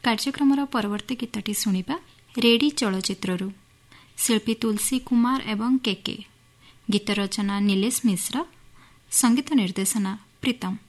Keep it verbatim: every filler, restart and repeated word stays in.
କାର୍ଯ୍ୟକ୍ରମର ପରବର୍ତ୍ତୀ ଗୀତଟି ଶୁଣିବା ରେଡି ଚଳଚ୍ଚିତ୍ରରୁ। ଶିଳ୍ପୀ ତୁଳସୀ କୁମାର ଏବଂ କେ କେ। ଗୀତ ରଚନା ନିଲେଶ ମିଶ୍ର, ସଙ୍ଗୀତ ନିର୍ଦ୍ଦେଶନା ପ୍ରୀତମ।